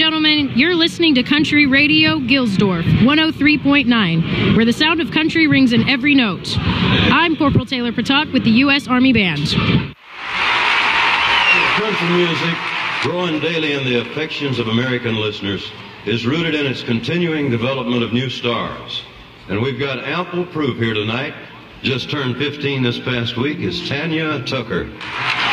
gentlemen, you're listening to Country Radio Gilsdorf, 103.9, where the sound of country rings in every note. I'm Corporal Taylor Patak with the U.S. Army Band. Country music, growing daily in the affections of American listeners, is rooted in its continuing development of new stars. And we've got ample proof here tonight. Just turned 15 this past week is Tanya Tucker.